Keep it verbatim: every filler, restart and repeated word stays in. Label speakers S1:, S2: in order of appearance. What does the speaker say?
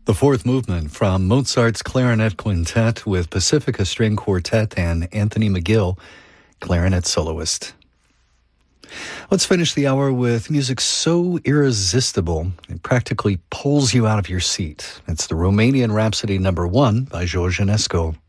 S1: The fourth movement from Mozart's Clarinet Quintet with Pacifica String Quartet and Anthony McGill, clarinet soloist. Let's finish the hour with music so irresistible it practically pulls you out of your seat. It's the Romanian Rhapsody number one by George Enescu.